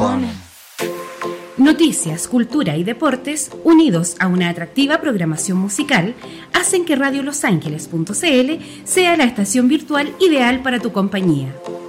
ponen. Noticias, cultura y deportes, unidos a una atractiva programación musical, hacen que radiolosangeles.cl sea la estación virtual ideal para tu compañía.